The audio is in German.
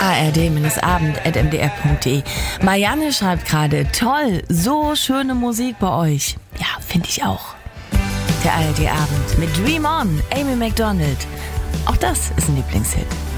ard-abend@mdr.de. Marianne schreibt gerade, toll, so schöne Musik bei euch. Ja, finde ich auch. Der ARD-Abend mit Dream On, Amy Macdonald. Auch das ist ein Lieblingshit.